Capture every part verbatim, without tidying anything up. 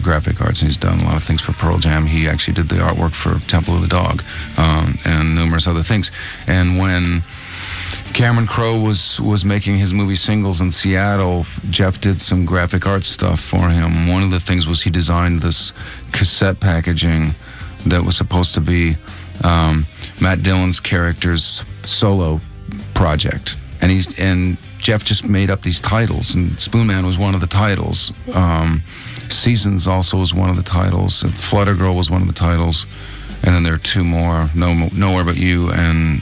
graphic arts, and he's done a lot of things for Pearl Jam. He actually did the artwork for Temple of the Dog, um, and numerous other things. And when Cameron Crowe was was making his movie Singles in Seattle, Jeff did some graphic art stuff for him. One of the things was he designed this cassette packaging that was supposed to be um, Matt Dillon's character's solo project, and he's and Jeff just made up these titles, and Spoon Man was one of the titles. Um, Seasons also was one of the titles. And Flutter Girl was one of the titles, and then there are two more: No Nowhere But You, and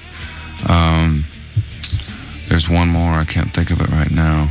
um, there's one more. I can't think of it right now.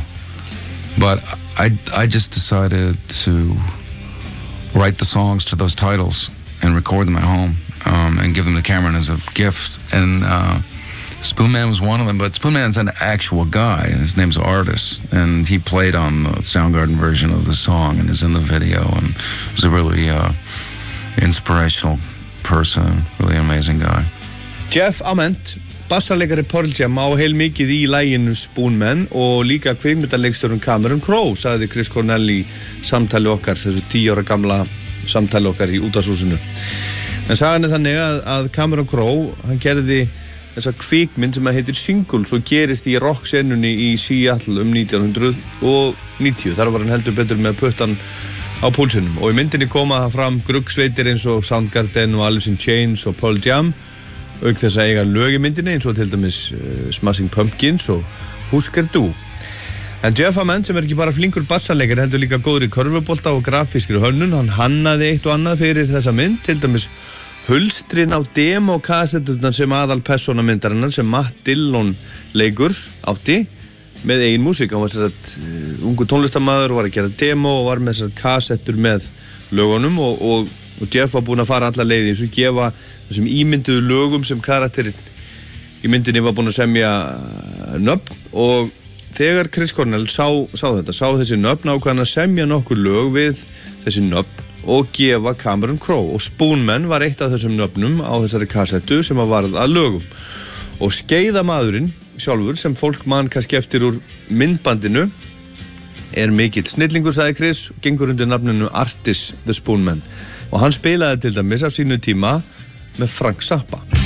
But I I just decided to write the songs to those titles and record them at home, um, and give them to Cameron as a gift. And uh, Spoon Man was one of them, but Spoon Man's an actual guy, and his name's Artis, and he played on the Soundgarden version of the song and is in the video, and was a really uh, inspirational person, really amazing guy. Jeff Ament, bassarleikari Pearl Jam, á heil mikið í laginu Spoon Man og líka kvikmyndaleikstjórinn Cameron Crowe, sagði Chris Cornell í samtali okkar, þessu tíu ára gamla samtali okkar í útvarpshúsinu. En sagan er þannig að, að Cameron Crowe, hann gerði þessa kvikmynd sem að heitir Singles og gerist í rocksenunni í Seattle um nítján hundruð níutíu. Þar var hann heldur betur með puttan á púlsinum, og í myndinni koma það fram gruggsveitir eins og Soundgarden og Alice in Chains og Pearl Jam, auk þess að eiga lög í myndinni eins og til dæmis uh, Smashing Pumpkins og Husker Du. En Jeff Ament, sem er ekki bara flinkur bassarleikari, heldur líka góður í körfubolta og grafískri hönnun, hann hannaði eitt og annað fyrir þessa mynd, til dæmis hulstrin á demokassetturnar sem aðal persónamyndarinnar sem Matt Dillon leikur átti með eigin músík. Hann var þess að uh, ungu tónlistarmaður og var að gera demo og var með þess að kassettur með lögunum, og, og, og Jeff var búinn að fara alla leiði eins og gefa þessum ímynduðu lögum sem karakterinn í myndinni var búinn að semja nöfn. Og þegar Chris Cornell sá, sá þetta, sá þessi nöfn, ákvað að semja nokkur lög við þessi nöfn og gefa Cameron Crowe, og Spoon Man var eitt af þessum nöfnum á þessari kassettu sem að varð að lögum. Og skeiðamaðurinn sjálfur, sem fólk mann kannski eftir úr myndbandinu, er mikill snillingur, sagði Chris, og gengur undir nafninu Artis the Spoon Man, og hann spilaði til dæmis af sínu tíma með Frank Zappa.